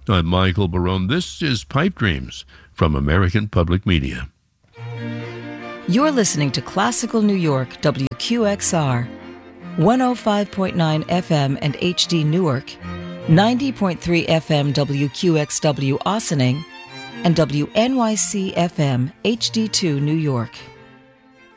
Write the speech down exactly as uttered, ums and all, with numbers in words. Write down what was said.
I'm Michael Barone. This is Pipe Dreams from American Public Media. You're listening to Classical New York, W Q X R, one oh five point nine F M and H D Newark, ninety point three F M W Q X W Ossining, and W N Y C F M H D two New York.